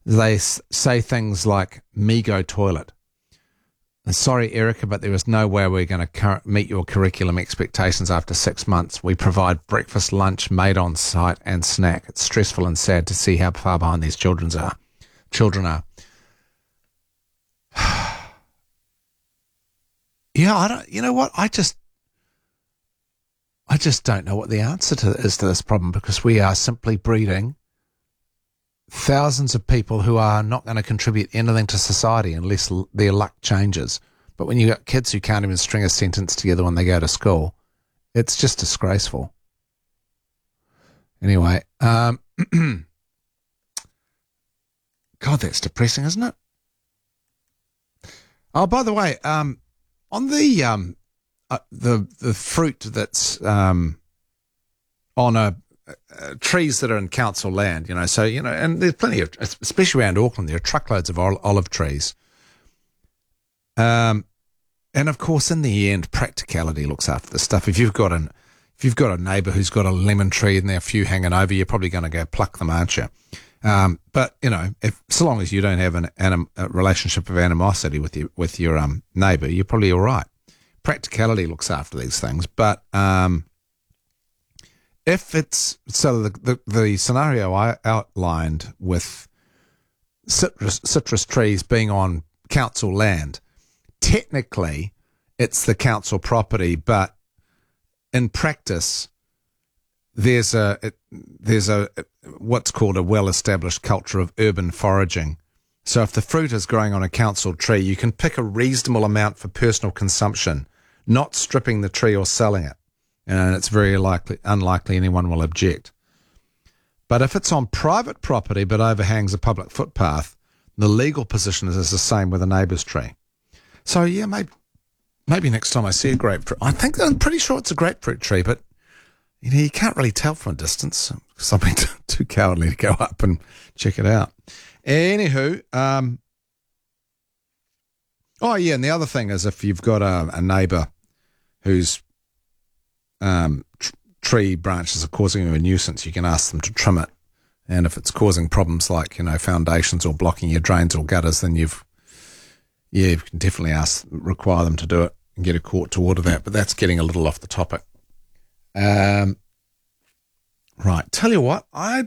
They say things like "me-go toilet." Sorry, Erica, but there is no way we're going to meet your curriculum expectations after 6 months. We provide breakfast, lunch, made on site, and snack. It's stressful and sad to see how far behind these children are. Yeah, I don't. You know what? I just don't know what the answer is to this problem, because we are simply breeding thousands of people who are not going to contribute anything to society unless their luck changes. But when you got kids who can't even string a sentence together when they go to school, it's just disgraceful. Anyway, God, that's depressing, isn't it? Oh, by the way, on the fruit that's on trees that are in council land, so, and there's plenty of, especially around Auckland, there are truckloads of olive trees. And of course, in the end, practicality looks after the stuff. If you've got a neighbour who's got a lemon tree and there are a few hanging over, you're probably going to go pluck them, aren't you? But so long as you don't have a relationship of animosity with your neighbour, you're probably all right. Practicality looks after these things, but if it's so, the scenario I outlined with citrus trees being on council land, technically it's the council property, but in practice there's a what's called a well-established culture of urban foraging. So if the fruit is growing on a council tree, you can pick a reasonable amount for personal consumption, not stripping the tree or selling it. And it's very unlikely anyone will object. But if it's on private property but overhangs a public footpath, the legal position is the same with a neighbour's tree. So yeah, maybe next time I see a grapefruit, I'm pretty sure it's a grapefruit tree, but you can't really tell from a distance because I've been too cowardly to go up and check it out. Anywho, oh yeah, and the other thing is if you've got a neighbour whose tree branches are causing you a nuisance, you can ask them to trim it. And if it's causing problems like, foundations or blocking your drains or gutters, then you can definitely require them to do it and get a court to order that. But that's getting a little off the topic. Right. Tell you what, I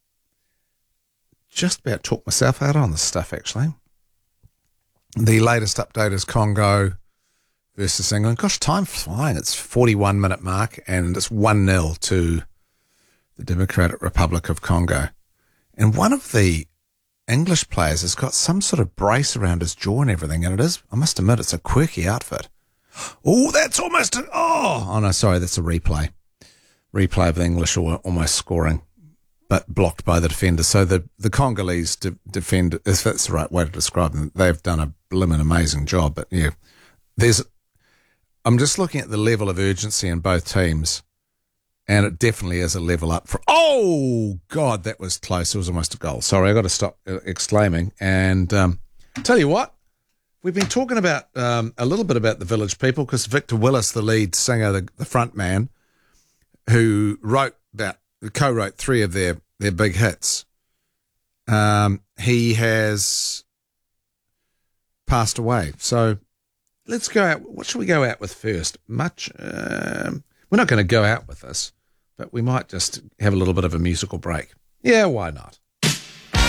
just about talked myself out on this stuff, actually. The latest update is Congo versus England. Gosh, time's flying. It's 41-minute mark, and it's 1-0 to the Democratic Republic of Congo. And one of the English players has got some sort of brace around his jaw and everything, and it is, I must admit, it's a quirky outfit. Oh, that's almost no, sorry, that's a replay. Replay of the English almost scoring, but blocked by the defender. So the Congolese defender, if that's the right way to describe them, they've done a blimmin' amazing job. But yeah, I'm just looking at the level of urgency in both teams, and it definitely is a level up for. Oh God, that was close. It was almost a goal. Sorry, I got to stop exclaiming. And tell you what, we've been talking about a little bit about the Village People because Victor Willis, the lead singer, the front man, who co-wrote 3 of their big hits. He has passed away. So let's go out. What should we go out with first? We're not going to go out with this, but we might just have a little bit of a musical break. Yeah, why not?